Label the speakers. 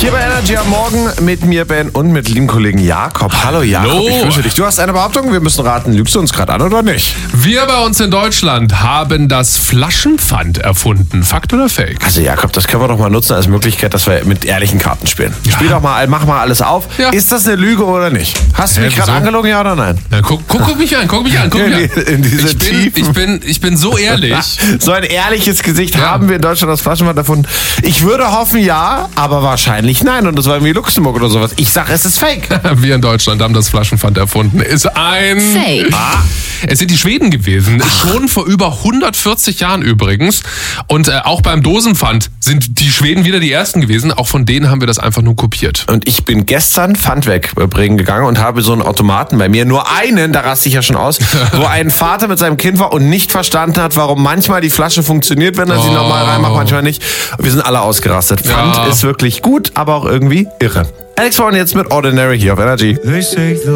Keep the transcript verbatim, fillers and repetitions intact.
Speaker 1: Hier bei Energy am Morgen mit mir, Ben, und mit lieben Kollegen Jakob. Hallo Jakob,
Speaker 2: Hallo.
Speaker 1: ich grüße dich. Du hast eine Behauptung, wir müssen raten, lügst du uns gerade an oder nicht?
Speaker 2: Wir bei uns in Deutschland haben das Flaschenpfand erfunden. Fakt oder Fake?
Speaker 1: Also Jakob, das können wir doch mal nutzen als Möglichkeit, dass wir mit ehrlichen Karten spielen.
Speaker 2: Ja.
Speaker 1: Spiel doch mal, mach mal alles auf.
Speaker 2: Ja.
Speaker 1: Ist das eine Lüge oder nicht? Hast du
Speaker 2: Hä,
Speaker 1: mich gerade
Speaker 2: wieso?
Speaker 1: angelogen, ja oder nein?
Speaker 2: Na, guck, guck, guck mich an, guck mich an, guck mich an.
Speaker 1: In diese
Speaker 2: ich, bin,
Speaker 1: Tiefen.
Speaker 2: ich, bin, ich bin so ehrlich.
Speaker 1: So ein ehrliches Gesicht
Speaker 2: Ja.
Speaker 1: haben wir in Deutschland das Flaschenpfand erfunden. Ich würde hoffen, ja, aber wahrscheinlich nein. Und das war irgendwie Luxemburg oder sowas. Ich sag, es ist fake.
Speaker 2: Wir in Deutschland haben das Flaschenpfand erfunden. Ist ein...
Speaker 3: Fake.
Speaker 2: Ah, es sind die Schweden gewesen. Schon vor über hundertvierzig Jahren übrigens. Und äh, auch beim Dosenpfand sind die Schweden wieder die ersten gewesen. Auch von denen haben wir das einfach nur kopiert.
Speaker 1: Und ich bin gestern Pfand wegbringen gegangen und habe so einen Automaten bei mir, nur einen, da raste ich ja schon aus, wo ein Vater mit seinem Kind war und nicht verstanden hat, warum manchmal die Flasche funktioniert, wenn er sie
Speaker 2: Oh.
Speaker 1: normal reinmacht, manchmal nicht. Wir sind alle ausgerastet. Pfand
Speaker 2: Ja.
Speaker 1: ist wirklich gut, aber auch irgendwie irre. Alex Warren jetzt mit Ordinary hier auf Energy.